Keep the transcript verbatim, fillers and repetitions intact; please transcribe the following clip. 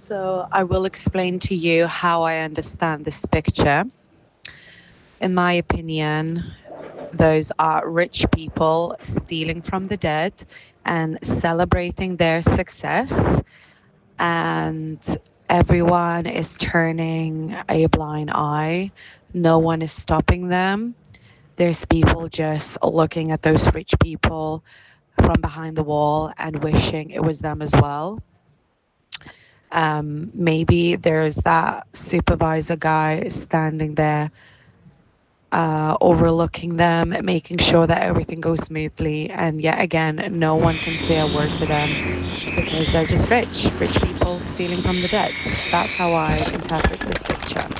So I will explain to you how I understand this picture. In my opinion, those are rich people stealing from the dead and celebrating their success, and everyone is turning a blind eye. No one is stopping them. There's people just looking at those rich people from behind the wall and wishing it was them as well. Um, maybe there's that supervisor guy standing there, uh, overlooking them, making sure that everything goes smoothly. And yet again, no one can say a word to them because they're just rich, rich people stealing from the dead. That's how I interpret this picture.